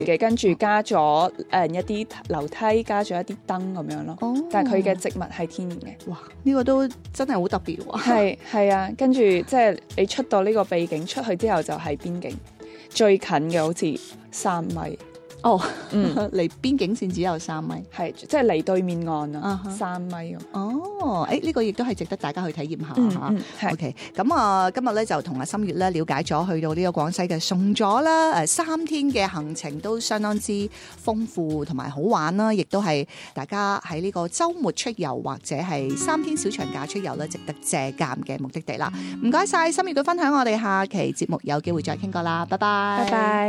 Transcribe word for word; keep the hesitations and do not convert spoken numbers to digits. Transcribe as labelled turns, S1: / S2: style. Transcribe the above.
S1: 嘅，跟住加咗誒、呃、一啲樓梯，加咗一啲燈咁樣咯。哦、但係佢嘅植物係天然嘅。
S2: 哇！呢、這個都真係好特別喎。
S1: 係係啊，跟住即係你出到呢個秘境出去之後就係邊境，最近嘅好似三米。
S2: 哦，嗯，離邊境線只有三米，
S1: 係即係離對面岸啊，三、uh-huh. 米咁。
S2: 哦，誒、欸、呢、這個亦都係值得大家去體驗下嚇。
S1: 嗯嗯、
S2: OK，咁啊，今日咧就同阿心月咧了解咗去到呢個廣西嘅宋左啦，誒三天嘅行程都相當之豐富同埋好玩啦，亦都係大家喺呢個週末出遊或者係三天小長假出遊咧，值得借鑑嘅目的地啦。唔該晒心月嘅分享，我哋下期節目有機會再傾過啦，拜拜，
S1: 拜拜。